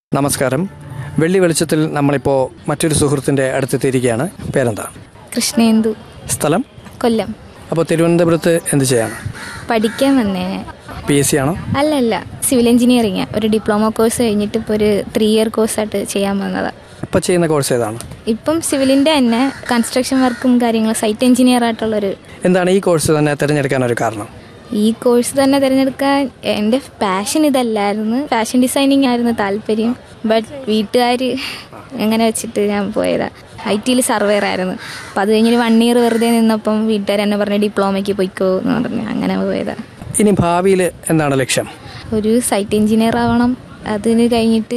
നമസ്കാരം. വെള്ളി വെളിച്ചത്തിൽ നമ്മളിപ്പോൾ മറ്റൊരു സുഹൃത്തിൻ്റെ അടുത്തെത്തിയിരിക്കുകയാണ്. പേരെന്താ? കൃഷ്ണേന്ദു. സ്ഥലം? കൊല്ലം. അപ്പോൾ തിരുവനന്തപുരത്ത് എന്ത് ചെയ്യാണ്? പഠിക്കാൻ വന്നേ. PSC ആണോ? അല്ലല്ല, സിവിൽ എഞ്ചിനീയറിംഗ്. ഒരു ഡിപ്ലോമ കോഴ്സ് കഴിഞ്ഞിട്ട് ഇപ്പോൾ ഒരു 3 ഇയർ കോഴ്സായിട്ട് ചെയ്യാൻ വന്നതാണ്. ഇപ്പോൾ ചെയ്യുന്ന കോഴ്സ് ഏതാണ്? ഇപ്പം സിവിലിൻ്റെ തന്നെ കൺസ്ട്രക്ഷൻ വർക്കും കാര്യങ്ങളും, സൈറ്റ് എഞ്ചിനീയർ ആയിട്ടുള്ളൊരു. എന്താണ് ഈ കോഴ്സ് തന്നെ തിരഞ്ഞെടുക്കാനൊരു കാരണം? ഈ കോഴ്സ് തന്നെ തിരഞ്ഞെടുക്കാൻ എൻ്റെ പാഷൻ ഇതല്ലായിരുന്നു. ഫാഷൻ ഡിസൈനിങ് ആയിരുന്നു താല്പര്യം. ബട്ട് വീട്ടുകാർ എങ്ങനെ വെച്ചിട്ട് ഞാൻ പോയതാണ്. IT സർവേർ ആയിരുന്നു. അപ്പോൾ അത് കഴിഞ്ഞൊരു 1 ഇയർ വെറുതെ നിന്നപ്പം വീട്ടുകാർ എന്നെ പറഞ്ഞ് ഡിപ്ലോമയ്ക്ക് പോയിക്കോ എന്ന് പറഞ്ഞു. അങ്ങനെ പോയതാണ്. ഇനി ഭാവിയിൽ എന്താണ് ലക്ഷ്യം? ഒരു സൈറ്റ് എഞ്ചിനീയർ ആവണം. അതിന് കഴിഞ്ഞിട്ട്